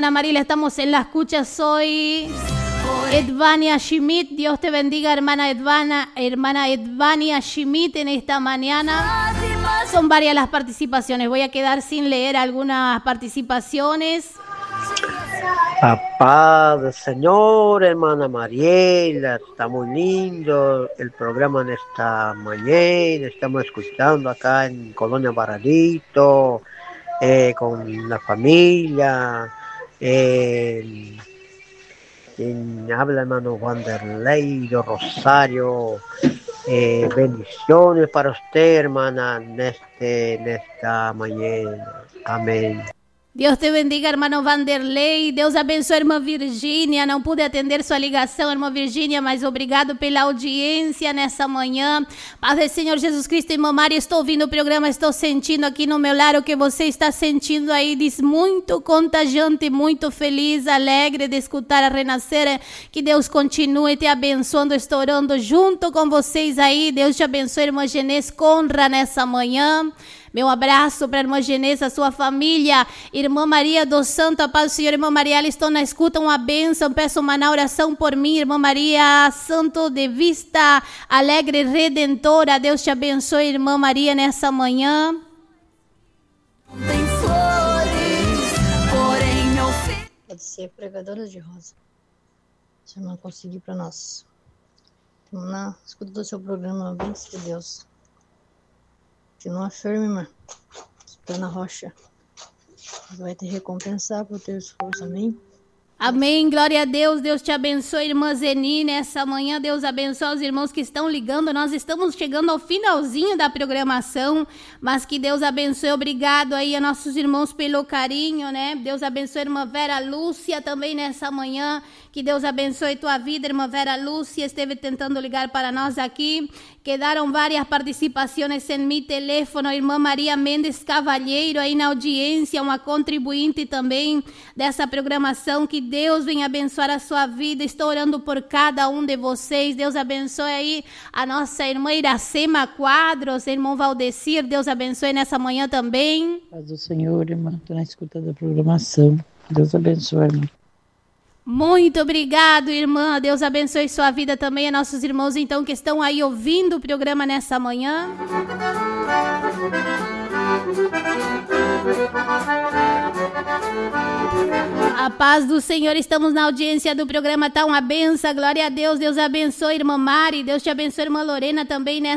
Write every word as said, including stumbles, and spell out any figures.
hermana Mariela, estamos en la escucha. Soy Edvania Schmidt. Dios te bendiga, hermana Edvana, hermana Edvania Schmidt, en esta mañana. Son varias las participaciones. Voy a quedar sin leer algunas participaciones. A paz del Señor, hermana Mariela. Está muy lindo el programa en esta mañana. Estamos escuchando acá en Colonia Baradito, eh, con la familia. Eh, quien habla, hermano Wanderley de Rosario. Eh, bendiciones para usted, hermana, en, este, en esta mañana. Amén. Deus te bendiga, hermano Vanderlei. Deus abençoe a irmã Virgínia. Não pude atender sua ligação, irmã Virgínia, mas obrigado pela audiência nessa manhã. Paz do Senhor Jesus Cristo, irmã Maria. Estou ouvindo o programa, estou sentindo aqui no meu lar o que você está sentindo aí. Diz muito contagiante, muito feliz, alegre de escutar a renascer. Que Deus continue te abençoando. Estou orando junto com vocês aí. Deus te abençoe, irmã Genês Conra, nessa manhã. Meu abraço para a irmã Genesa, sua família. Irmã Maria do Santo, a paz do Senhor. Irmã Mariela, estou na escuta, uma bênção. Peço uma oração por mim. Irmã Maria Santo de Vista Alegre Redentora. Deus te abençoe, irmã Maria, nessa manhã. Tem flores, porém meu filho. Pode ser pregadora de rosa. Se eu não conseguir para nós. Estamos na escuta do seu programa, bênção de Deus. Continua firme, irmã. Pé na rocha. Vai te recompensar por teu esforço, amém? Amém, glória a Deus. Deus te abençoe, irmã Zeni, nessa manhã. Deus abençoe os irmãos que estão ligando. Nós estamos chegando ao finalzinho da programação, mas que Deus abençoe. Obrigado aí a nossos irmãos pelo carinho, né? Deus abençoe a irmã Vera Lúcia também nessa manhã. Que Deus abençoe tua vida, irmã Vera Lúcia. Esteve tentando ligar para nós aqui. Quedaram várias participações em meu telefone. Irmã Maria Mendes Cavalheiro aí na audiência, uma contribuinte também dessa programação. Que Deus venha abençoar a sua vida. Estou orando por cada um de vocês. Deus abençoe aí a nossa irmã Iracema Quadros, irmão Valdecir. Deus abençoe nessa manhã também. Paz do Senhor, irmã. Estou na escuta da programação. Deus abençoe, irmã. Muito obrigado, irmã. Deus abençoe sua vida também. A nossos irmãos, então, que estão aí ouvindo o programa nessa manhã. A paz do Senhor, estamos na audiência do programa. Tá uma benção, glória a Deus. Deus abençoe, irmã Mari. Deus te abençoe, irmã Lorena também, né?